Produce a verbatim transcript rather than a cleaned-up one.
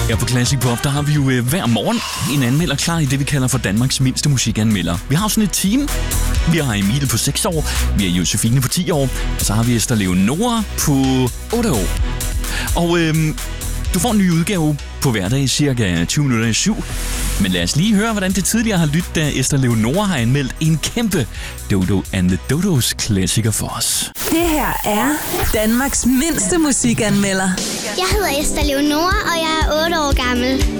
Her på Classic Pop, der har vi jo øh, hver morgen en anmelder klar i det, vi kalder for Danmarks mindste musikanmelder. Vi har sådan et team. Vi har Emil på seks år, vi har Josefine på ti år, og så har vi Esther Leonora på otte år. Og øh, du får en ny udgave på hverdag cirka tyve minutter i syv. Men lad os lige høre, hvordan det tidligere har lyttet, da Esther Leonora har anmeldt en kæmpe Dodo and the Dodos klassiker for os. Det her er Danmarks mindste musikanmelder. Jeg hedder Esther Leonora, og jeg er otte år gammel.